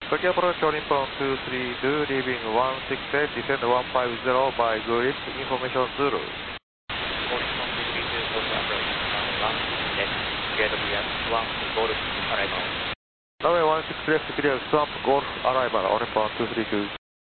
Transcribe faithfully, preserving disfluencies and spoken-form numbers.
Tokyo approach Nippon two three two, leaving one six eight, descend one five zero by grid, information Zulu. Nippon two three two, Tokyo approach, one six eight, K W M one, Golf, arrival. Runway one six left, clear, swamp, Golf, arrival, on Nippon two three two.